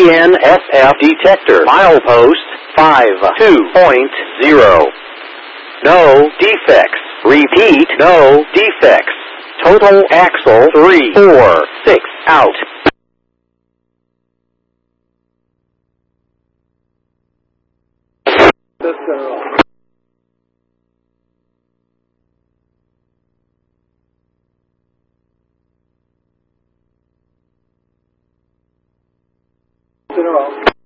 GNSF detector. Milepost 52.0. No defects. Repeat, no defects. Total axle 346 out. In a row.